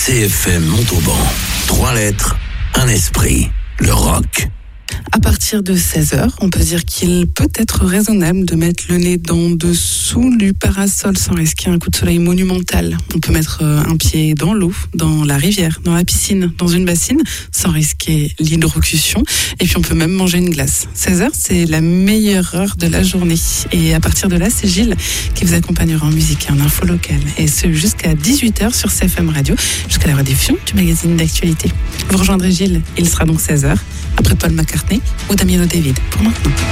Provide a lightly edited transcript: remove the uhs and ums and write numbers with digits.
CFM Montauban. 3 lettres, un esprit. Le rock. À partir de 16h, on peut dire qu'il peut être raisonnable de mettre le nez dans dessous du parasol sans risquer un coup de soleil monumental. On peut mettre un pied dans l'eau, dans la rivière, dans la piscine, dans une bassine, sans risquer l'hydrocution. Et puis on peut même manger une glace. 16h, c'est la meilleure heure de la journée. Et à partir de là, c'est Gilles qui vous accompagnera en musique et en info locale. Et ce jusqu'à 18h sur CFM Radio, jusqu'à la rediffusion du magazine d'actualité. Vous rejoindrez Gilles, il sera donc 16h, après Paul McCartney ou Damiano David. Pour maintenant.